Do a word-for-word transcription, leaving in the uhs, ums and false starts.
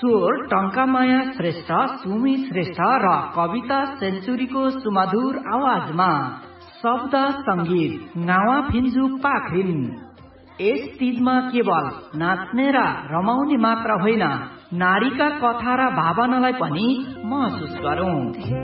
स्वर टंकामाया श्रेष्ठ, सुमी श्रेष्ठ र कविता सेन्चुरीको सुमधुर आवाजमा शब्द संगीत गावा फिन्जु पाखरिन। यस तीजमा केवल नाच्ने र रमाउने मात्र होइन, नारीका कथा र भावनालाई पनि महसुस गरौं।